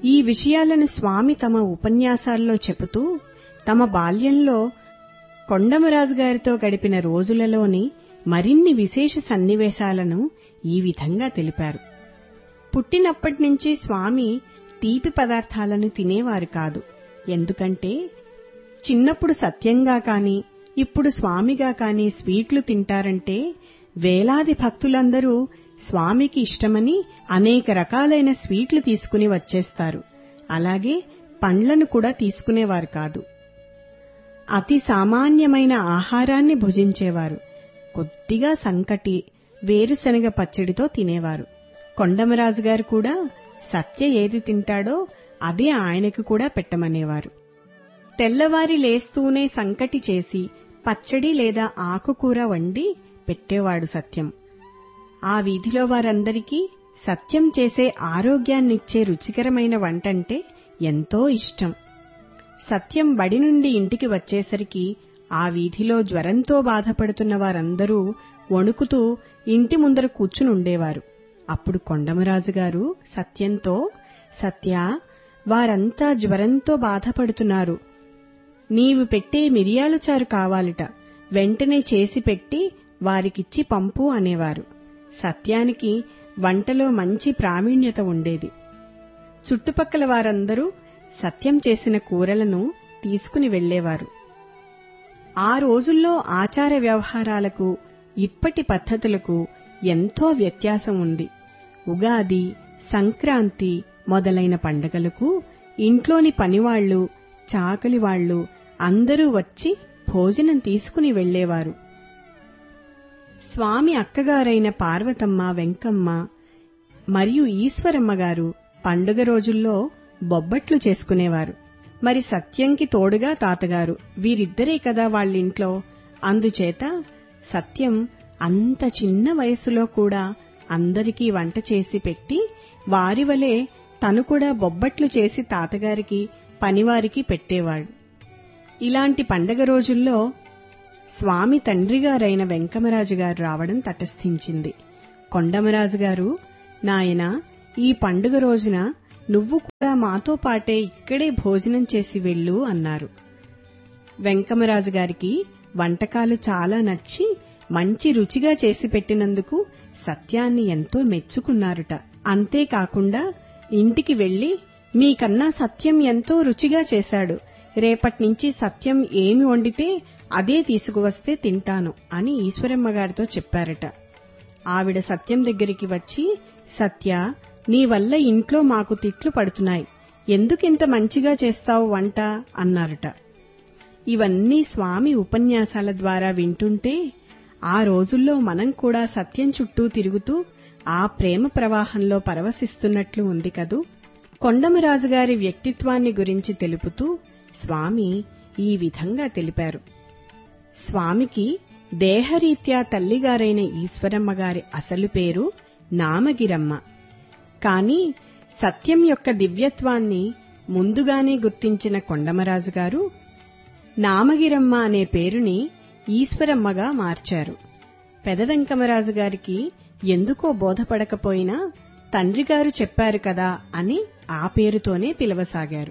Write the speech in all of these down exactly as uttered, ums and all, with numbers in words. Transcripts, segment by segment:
ఈ విషయాలను స్వామి తమ ఉపన్యాసాల్లో చెబుతూ తమ బాల్యంలో కొండమరాజు గారితో గడిపిన రోజులలోని మరిన్ని విశేష సన్నివేశాలను ఈ విధంగా తెలిపారు. పుట్టినప్పటినుంచి స్వామి తీపి పదార్థాలను తినేవారు కాదు. ఎందుకంటే చిన్నప్పుడు సత్యంగా కాని ఇప్పుడు స్వామిగా కాని స్వీట్లు తింటారంటే వేలాది భక్తులందరూ స్వామికి ఇష్టమని అనేక రకాలైన స్వీట్లు తీసుకుని వచ్చేస్తారు. అలాగే పండ్లను కూడా తీసుకునేవారు కాదు. అతి సామాన్యమైన ఆహారాన్ని భుజించేవారు. కొద్దిగా సంకటి, వేరుశనగ పచ్చడితో తినేవారు. కొండమరాజు గారు కూడా సత్య ఏది తింటాడో అదే ఆయనకు కూడా పెట్టమనేవారు. తెల్లవారి లేస్తూనే సంకటి చేసి పచ్చడి లేదా ఆకుకూర వండి పెట్టేవాడు సత్యం. ఆ వీధిలో వారందరికీ సత్యం చేసే ఆరోగ్యాన్నిచ్చే రుచికరమైన వంటంటే ఎంతో ఇష్టం. సత్యం బడి నుండి ఇంటికి వచ్చేసరికి ఆ వీధిలో జ్వరంతో బాధపడుతున్న వారందరూ వణుకుతూ ఇంటి ముందర కూర్చునుండేవారు. అప్పుడు కొండమరాజు గారు సత్యంతో, సత్య, వారంతా జ్వరంతో బాధపడుతున్నారు. నీవు పెట్టే మిరియాల చారు కావాలిట, వెంటనే చేసి పెట్టి వారికిచ్చి పంపు అనేవారు. సత్యానికి వంటలో మంచి ప్రావీణ్యత ఉండేది. చుట్టుపక్కల వారందరూ సత్యం చేసిన కూరలను తీసుకుని వెళ్లేవారు. ఆ రోజుల్లో ఆచార వ్యవహారాలకు ఇప్పటి పద్ధతులకు ఎంతో వ్యత్యాసం ఉంది. ఉగాది, సంక్రాంతి మొదలైన పండగలకు ఇంట్లోని పనివాళ్లు, చాకలివాళ్లు అందరూ వచ్చి భోజనం తీసుకుని వెళ్లేవారు. స్వామి అక్కగారైన పార్వతమ్మ, వెంకమ్మ మరియు ఈశ్వరమ్మ గారు పండుగ రోజుల్లో బొబ్బట్లు చేసుకునేవారు. మరి సత్యంకి తోడుగా తాతగారు, వీరిద్దరే కదా వాళ్ళింట్లో. అందుచేత సత్యం అంత చిన్న వయసులో కూడా అందరికీ వంట చేసి పెట్టి వారి వలె తను కూడా బొబ్బట్లు చేసి తాతగారికి, పనివారికి పెట్టేవాడు. ఇలాంటి పండగ రోజుల్లో స్వామి తండ్రిగారైన వెంకమరాజు గారు రావడం తటస్థించింది. కొండమరాజు గారు, నాయనా, ఈ పండుగ రోజున నువ్వు కూడా మాతో పాటే ఇక్కడే భోజనం చేసి వెళ్ళు అన్నారు. వెంకమరాజు గారికి వంటకాలు చాలా నచ్చి మంచి రుచిగా చేసి పెట్టినందుకు సత్యాన్ని ఎంతో మెచ్చుకున్నారుట. అంతేకాకుండా ఇంటికి వెళ్లి, మీకన్నా సత్యం ఎంతో రుచిగా చేశాడు, రేపట్నుంచి సత్యం ఏమి వండితే అదే తీసుకువస్తే తింటాను అని ఈశ్వరమ్మ గారితో చెప్పారట. ఆవిడ సత్యం దగ్గరికి వచ్చి, సత్య, నీ వల్ల ఇంట్లో మాకు తిట్లు పడుతున్నాయి, ఎందుకింత మంచిగా చేస్తావు వంట అన్నారట. ఇవన్నీ స్వామి ఉపన్యాసాల ద్వారా వింటుంటే ఆ రోజుల్లో మనం కూడా సత్యం చుట్టూ తిరుగుతూ ఆ ప్రేమ ప్రవాహంలో పరవశిస్తున్నట్లు ఉంది కదూ. కొండమరాజుగారి వ్యక్తిత్వాన్ని గురించి తెలుపుతూ స్వామి ఈ విధంగా తెలిపారు. స్వామికి దేహరీత్యా తల్లిగారైన ఈశ్వరమ్మ గారి అసలు పేరు నామగిరమ్మ. కాని సత్యం యొక్క దివ్యత్వాన్ని ముందుగానే గుర్తించిన కొండమరాజు గారు నామగిరమ్మ అనే పేరుని ఈశ్వరమ్మగా మార్చారు. పెదవెంకమరాజు గారికి ఎందుకో బోధపడకపోయినా తండ్రిగారు చెప్పారు కదా అని ఆ పేరుతోనే పిలవసాగారు.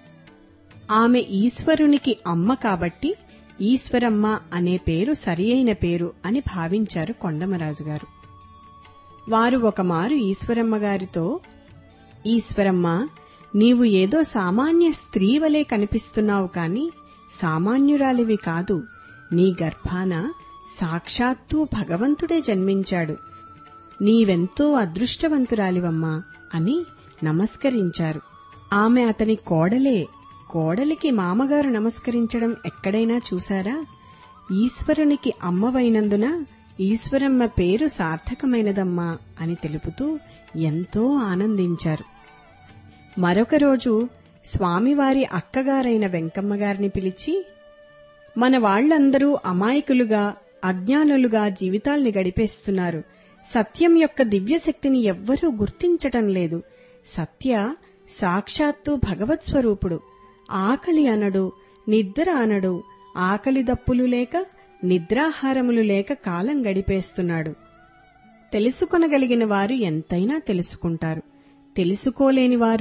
ఆమె ఈశ్వరునికి అమ్మ కాబట్టి ఈశ్వరమ్మ అనే పేరు సరియైన పేరు అని భావించారు కొండమరాజు గారు. వారు ఒకమారు ఈశ్వరమ్మ గారితో, ఈశ్వరమ్మ, నీవు ఏదో సామాన్య స్త్రీ వలె కనిపిస్తున్నావు కాని సామాన్యురాలివి కాదు. నీ గర్భాన సాక్షాత్తూ భగవంతుడే జన్మించాడు. నీవెంతో అదృష్టవంతురాలివమ్మా అని నమస్కరించారు. ఆమె అతని కోడలే. కోడలికి మామగారు నమస్కరించడం ఎక్కడైనా చూశారా? ఈశ్వరునికి అమ్మవైనందున ఈశ్వరమ్మ పేరు సార్థకమైనదమ్మా అని తెలుపుతూ ఎంతో ఆనందించారు. మరొక రోజు స్వామివారి అక్కగారైన వెంకమ్మగారిని పిలిచి, మన వాళ్లందరూ అమాయకులుగా, అజ్ఞానులుగా జీవితాల్ని గడిపేస్తున్నారు. సత్యం యొక్క దివ్యశక్తిని ఎవ్వరూ గుర్తించటం లేదు. సత్య సాక్షాత్తు భగవత్ స్వరూపుడు. ఆకలి అనడు, నిద్ర అనడు. ఆకలి దప్పులు లేక, నిద్రాహారములు లేక కాలం గడిపేస్తున్నాడు. తెలుసుకొనగలిగిన వారు ఎంతైనా తెలుసుకుంటారు. తెలుసుకోలేని వారు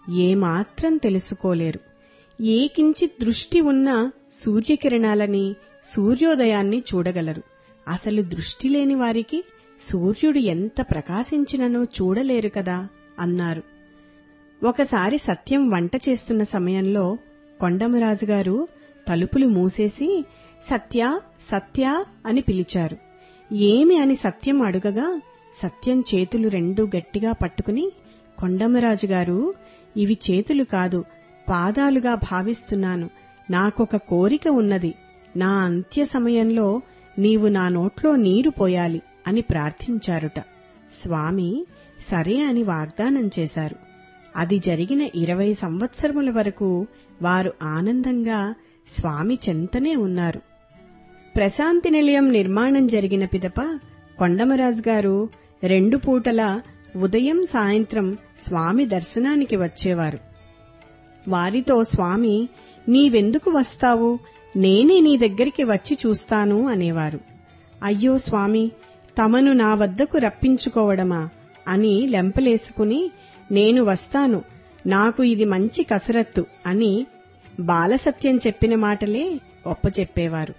ఏమాత్రం తెలుసుకోలేరు. ఏ కించిత్ దృష్టి ఉన్నా సూర్యకిరణాలని, సూర్యోదయాన్ని చూడగలరు. అసలు దృష్టి లేని వారికి సూర్యుడు ఎంత ప్రకాశించిననో చూడలేరు కదా అన్నారు. ఒకసారి సత్యం వంట చేస్తున్న సమయంలో కొండమరాజుగారు తలుపులు మూసేసి సత్య సత్య అని పిలిచారు. ఏమి అని సత్యం అడుగగా సత్యం చేతులు రెండూ గట్టిగా పట్టుకుని, కొండమరాజుగారు, ఇవి చేతులు కాదు, పాదాలుగా భావిస్తున్నాను. నాకొక కోరిక ఉన్నది. నా అంత్య సమయంలో నీవు నా నోట్లో నీరు పోయాలి అని ప్రార్థించారుట. స్వామి సరే అని వాగ్దానం చేశారు. అది జరిగిన ఇరవై సంవత్సరముల వరకు వారు ఆనందంగా స్వామి చెంతనే ఉన్నారు. ప్రశాంతి నిలయం నిర్మాణం జరిగిన పిదప కొండమరాజు గారు రెండు పూటల ఉదయం సాయంత్రం స్వామి దర్శనానికి వచ్చేవారు. వారితో స్వామి, నీవెందుకు వస్తావు, నేనే నీ దగ్గరికి వచ్చి చూస్తాను అనేవారు. అయ్యో స్వామి, తమను నా వద్దకు రప్పించుకోవడమా అని లెంపలేసుకుని, నేను వస్తాను, నాకు ఇది మంచి కసరత్తు అని బాలసత్యం చెప్పిన మాటలే ఒప్పచెప్పేవారు.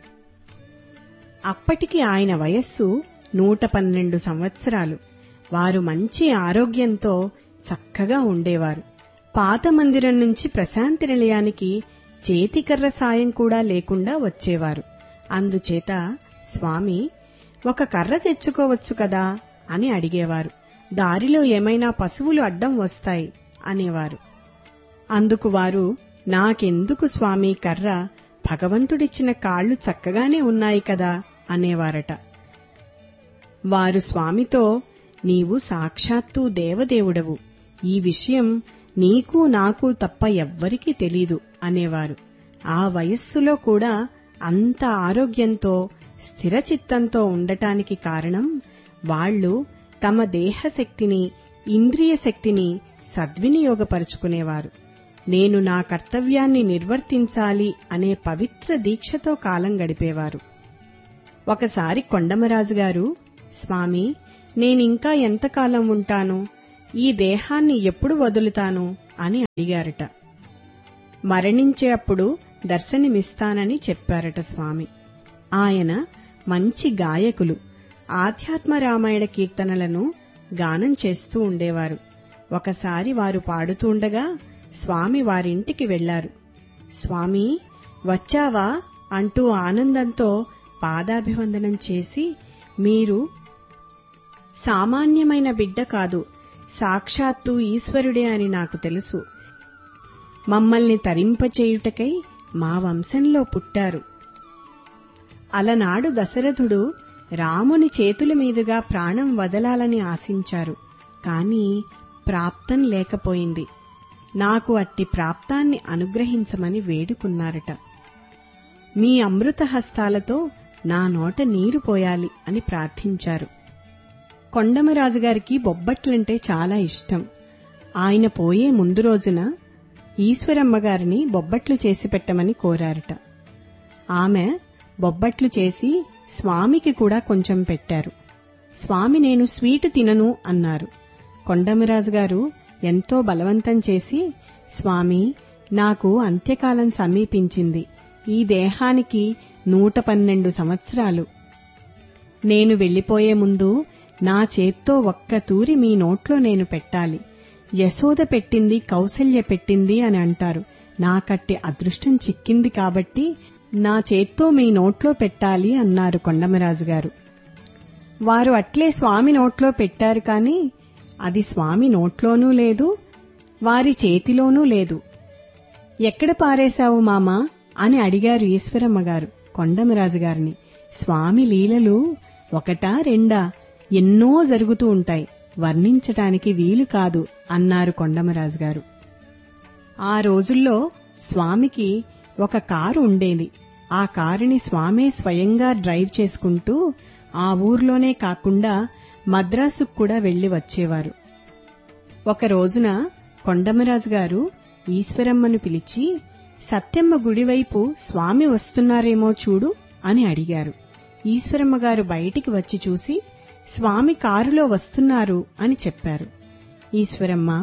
అప్పటికి ఆయన వయస్సు నూట పన్నెండు సంవత్సరాలు. వారు మంచి ఆరోగ్యంతో చక్కగా ఉండేవారు. పాత మందిరం నుంచి ప్రశాంతి నిలయానికి చేతికర్ర సాయం కూడా లేకుండా వచ్చేవారు. అందుచేత స్వామి, ఒక కర్ర తెచ్చుకోవచ్చు కదా అని అడిగేవారు. దారిలో ఏమైనా పశువులు అడ్డం వస్తాయి అనేవారు. అందుకు వారు, నాకెందుకు స్వామి కర్ర, భగవంతుడిచ్చిన కాళ్లు చక్కగానే ఉన్నాయి కదా అనేవారట. వారు స్వామితో, నీవు సాక్షాత్తు దేవదేవుడవు, ఈ విషయం నీకు నాకు తప్ప ఎవ్వరికీ తెలీదు అనేవారు. ఆ వయస్సులో కూడా అంత ఆరోగ్యంతో స్థిరచిత్తంతో ఉండటానికి కారణం వాళ్లు తమ దేహశక్తిని, ఇంద్రియ శక్తిని సద్వినియోగపరుచుకునేవారు. నేను నా కర్తవ్యాన్ని నిర్వర్తించాలి అనే పవిత్ర దీక్షతో కాలం గడిపేవారు. ఒకసారి కొండమరాజుగారు, స్వామి, నేనింకా ఎంతకాలం ఉంటాను, ఈ దేహాన్ని ఎప్పుడు వదులుతాను అని అడిగారట. మరణించే అప్పుడు దర్శనమిస్తానని చెప్పారట స్వామి. ఆయన మంచి గాయకులు. ఆధ్యాత్మ రామాయణ కీర్తనలను గానం చేస్తూ ఉండేవారు. ఒకసారి వారు పాడుతూండగా స్వామి వారింటికి వెళ్లారు. స్వామి వచ్చావా అంటూ ఆనందంతో పాదాభివందనం చేసి, మీరు సామాన్యమైన బిడ్డ కాదు, సాక్షాత్తు ఈశ్వరుడే అని నాకు తెలుసు. మమ్మల్ని తరింపచేయుటకై మా వంశంలో పుట్టారు. అలనాడు దశరథుడు రాముని చేతుల మీదుగా ప్రాణం వదలాలని ఆశించారు. కాని ప్రాప్తం లేకపోయింది. నాకు అట్టి ప్రాప్తాన్ని అనుగ్రహించమని వేడుకున్నారట. మీ అమృత హస్తాలతో నా నోట నీరు పోయాలి అని ప్రార్థించారు. కొండమరాజుగారికి బొబ్బట్లంటే చాలా ఇష్టం. ఆయన పోయే ముందు రోజున ఈశ్వరమ్మగారిని బొబ్బట్లు చేసి పెట్టమని కోరారట. ఆమె బొబ్బట్లు చేసి స్వామికి కూడా కొంచెం పెట్టారు. స్వామి, నేను స్వీటు తినను అన్నారు. కొండమరాజుగారు ఎంతో బలవంతం చేసి, స్వామి, నాకు అంత్యకాలం సమీపించింది. ఈ దేహానికి నూట పన్నెండు సంవత్సరాలు. నేను వెళ్లిపోయే ముందు నా చేత్తో ఒక్క తూరి మీ నోట్లో నేను పెట్టాలి. యశోద పెట్టింది, కౌసల్య పెట్టింది అని అంటారు. నాకట్టి అదృష్టం చిక్కింది కాబట్టి నా చేత్తో మీ నోట్లో పెట్టాలి అన్నారు కొండమరాజుగారు. వారు అట్లే స్వామి నోట్లో పెట్టారు. కాని అది స్వామి నోట్లోనూ లేదు, వారి చేతిలోనూ లేదు. ఎక్కడ పారేశావు మామా అని అడిగారు ఈశ్వరమ్మగారు కొండమరాజుగారిని. స్వామి లీలలు ఒకటా రెండా, ఎన్నో జరుగుతూ ఉంటాయి, వర్ణించటానికి వీలు కాదు అన్నారు కొండమరాజుగారు. ఆ రోజుల్లో స్వామికి ఒక కారు ఉండేది. ఆ కారుని స్వామే స్వయంగా డ్రైవ్ చేసుకుంటూ ఆ ఊర్లోనే కాకుండా మద్రాసుకు కూడా వెళ్లి వచ్చేవారు. ఒక రోజున కొండమరాజుగారు ఈశ్వరమ్మను పిలిచి, సత్యమ్మ గుడివైపు స్వామి వస్తున్నారేమో చూడు అని అడిగారు. ఈశ్వరమ్మగారు బయటికి వచ్చి చూసి, స్వామి కారులో వస్తున్నారు అని చెప్పారు. ఈశ్వరమ్మ,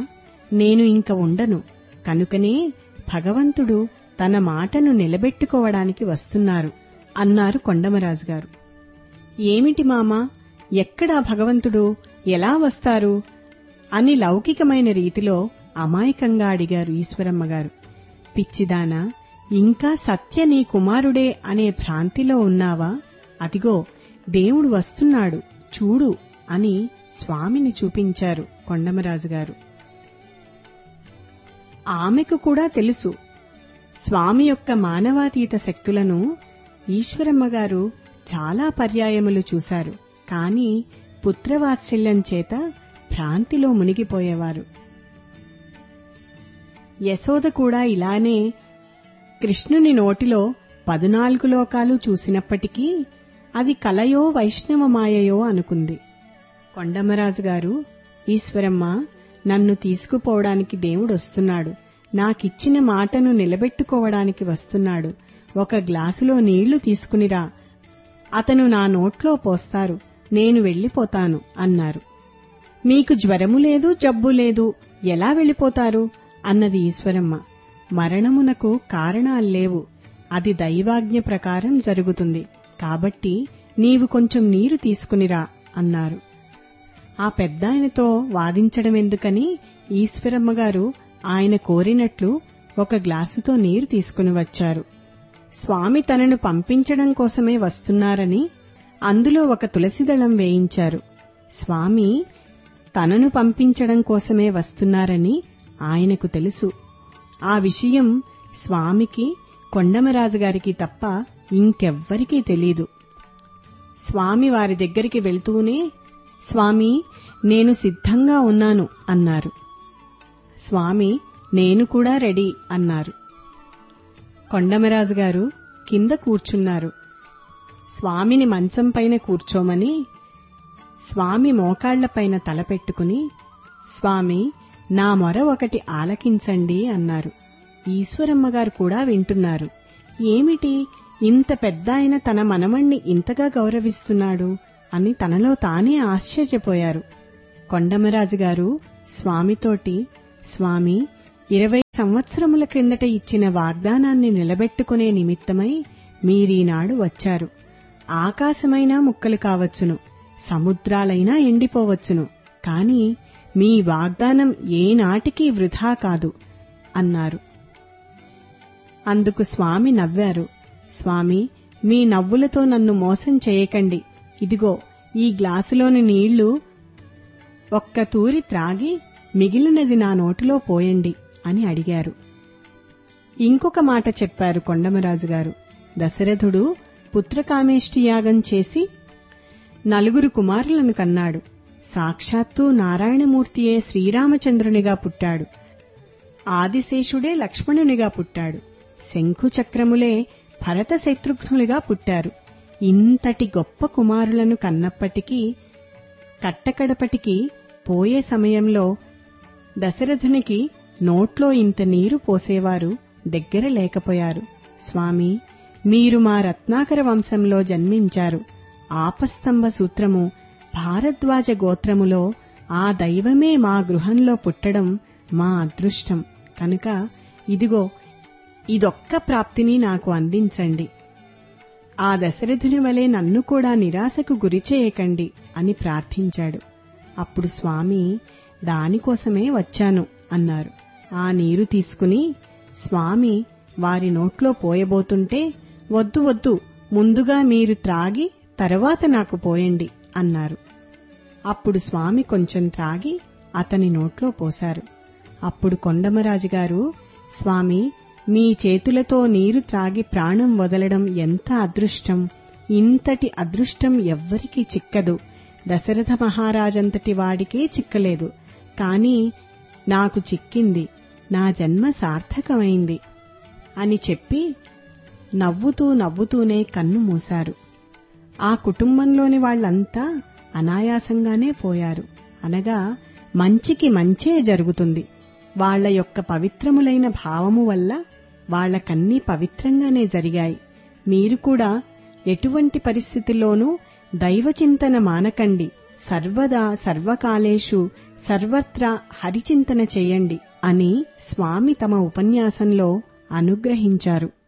నేను ఇంక ఉండను, కనుకనే భగవంతుడు తన మాటను నిలబెట్టుకోవడానికి వస్తున్నారు అన్నారు కొండమరాజు గారు. ఏమిటి మామా, ఎక్కడా భగవంతుడు, ఎలా వస్తారు అని లౌకికమైన రీతిలో అమాయకంగా అడిగారు ఈశ్వరమ్మగారు. పిచ్చిదానా, ఇంకా సత్య నీ కుమారుడే అనే భ్రాంతిలో ఉన్నావా? అదిగో దేవుడు వస్తున్నాడు చూడు అని స్వామిని చూపించారు కొండమరాజు గారు. ఆమెకు కూడా తెలుసు స్వామి యొక్క మానవాతీత శక్తులను. ఈశ్వరమ్మగారు చాలా పర్యాయములు చూశారు, కాని పుత్రవాత్సల్యం చేత భ్రాంతిలో మునిగిపోయేవారు. యశోద కూడా ఇలానే కృష్ణుని నోటిలో పదునాలుగు లోకాలు చూసినప్పటికీ అది కలయో వైష్ణవ మాయయో అనుకుంది. కొండమరాజు గారు, ఈశ్వరమ్మ, నన్ను తీసుకుపోవడానికి దేవుడొస్తున్నాడు, నాకిచ్చిన మాటను నిలబెట్టుకోవడానికి వస్తున్నాడు, ఒక గ్లాసులో నీళ్లు తీసుకునిరా, అతను నా నోట్లో పోస్తారు, నేను వెళ్లిపోతాను అన్నారు. మీకు జ్వరము లేదు, జబ్బు లేదు, ఎలా వెళ్లిపోతారు అన్నది ఈశ్వరమ్మ. మరణమునకు కారణాల్లేవు, అది దైవాజ్ఞ ప్రకారం జరుగుతుంది, కాబట్టి నీవు కొంచెం నీరు తీసుకునిరా అన్నారు. ఆ పెద్దాయనతో వాదించడమెందుకని ఈశ్వరమ్మగారు ఆయన కోరినట్లు ఒక గ్లాసుతో నీరు తీసుకుని వచ్చారు. స్వామి తనను పంపించడం కోసమే వస్తున్నారని అందులో ఒక తులసిదళం వేయించారు. స్వామి తనను పంపించడం కోసమే వస్తున్నారని ఆయనకు తెలుసు. ఆ విషయం స్వామికి, కొండమరాజుగారికి తప్ప ఇంకెవ్వరికీ తెలీదు. స్వామి వారి దగ్గరికి వెళ్తూనే, స్వామి నేను సిద్ధంగా ఉన్నాను అన్నారు. స్వామి నేను కూడా రెడీ అన్నారు. కొండమరాజు గారు కింద కూర్చున్నారు. స్వామిని మంచం పైన కూర్చోమని స్వామి మోకాళ్లపైన తల పెట్టుకుని, స్వామి నా మొర ఒకటి ఆలకించండి అన్నారు. ఈశ్వరమ్మగారు కూడా వింటున్నారు. ఏమిటి ఇంత పెద్దాయన తన మనమణ్ణి ఇంతగా గౌరవిస్తున్నాడు అని తనలో తానే ఆశ్చర్యపోయారు. కొండమరాజు గారు స్వామితోటి, స్వామి ఇరవై సంవత్సరముల క్రిందట ఇచ్చిన వాగ్దానాన్ని నిలబెట్టుకునే నిమిత్తమై మీరీనాడు వచ్చారు. ఆకాశమైనా ముక్కలు కావచ్చును, సముద్రాలైనా ఎండిపోవచ్చును, కాని మీ వాగ్దానం ఏనాటికీ వృధా కాదు అన్నారు. అందుకు స్వామి నవ్వారు. స్వామి మీ నవ్వులతో నన్ను మోసం చేయకండి, ఇదిగో ఈ గ్లాసులోని నీళ్లు ఒక్క తూరి త్రాగి మిగిలినది నా నోటిలో పోయండి అని అడిగారు. ఇంకొక మాట చెప్పారు కొండమరాజు గారు. దశరథుడు పుత్రకామేష్టి యాగం చేసి నలుగురు కుమారులను కన్నాడు. సాక్షాత్తు నారాయణమూర్తియే శ్రీరామచంద్రునిగా పుట్టాడు. ఆదిశేషుడే లక్ష్మణునిగా పుట్టాడు. శంఖుచక్రములే భరత శత్రుఘ్నులుగా పుట్టారు. ఇంతటి గొప్ప కుమారులను కన్నప్పటికీ కట్టకడపటికి పోయే సమయంలో దశరథునికి నోట్లో ఇంత నీరు పోసేవారు దగ్గర లేకపోయారు. స్వామి మీరు మా రత్నాకర వంశంలో జన్మించారు. ఆపస్తంభ సూత్రము భారద్వాజ గోత్రములో ఆ దైవమే మా గృహంలో పుట్టడం మా అదృష్టం కనుక ఇదిగో ఇదొక్క ప్రాప్తిని నాకు అందించండి. ఆ దశరథుని వలె నన్ను కూడా నిరాశకు గురిచేయకండి అని ప్రార్థించాడు. అప్పుడు స్వామి దానికోసమే వచ్చాను అన్నారు. ఆ నీరు తీసుకుని స్వామి వారి నోట్లో పోయబోతుంటే, వద్దు వద్దు, ముందుగా మీరు త్రాగి తర్వాత నాకు పోయండి అన్నారు. అప్పుడు స్వామి కొంచెం త్రాగి అతని నోట్లో పోశారు. అప్పుడు కొండమరాజుగారు, స్వామి మీ చేతులతో నీరు త్రాగి ప్రాణం వదలడం ఎంత అదృష్టం, ఇంతటి అదృష్టం ఎవ్వరికీ చిక్కదు, దశరథ మహారాజంతటి వాడికే చిక్కలేదు, కాని నాకు చిక్కింది, నా జన్మ సార్థకమైంది అని చెప్పి నవ్వుతూ నవ్వుతూనే కన్ను మూశారు. ఆ కుటుంబంలోని వాళ్లంతా అనాయాసంగానే పోయారు. అనగా మంచికి మంచే జరుగుతుంది. వాళ్ల యొక్క పవిత్రములైన భావము వల్ల వాళ్లకన్నీ పవిత్రంగానే జరిగాయి. మీరు కూడా ఎటువంటి పరిస్థితిలోనూ దైవచింతన మానకండి. సర్వదా సర్వకాలేషు సర్వత్రా హరిచింతన చేయండి అని స్వామి తమ ఉపన్యాసంలో అనుగ్రహించారు.